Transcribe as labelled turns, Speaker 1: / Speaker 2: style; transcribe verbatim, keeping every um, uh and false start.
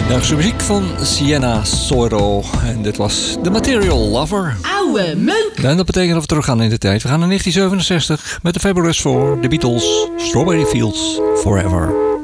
Speaker 1: Dagse muziek van Sienna Soro. En dit was The Material Lover.
Speaker 2: Oude meuk!
Speaker 1: En dat betekent dat we teruggaan in de tijd. We gaan naar negentien zevenenzestig met de Fabulous Four, The Beatles, Strawberry Fields Forever.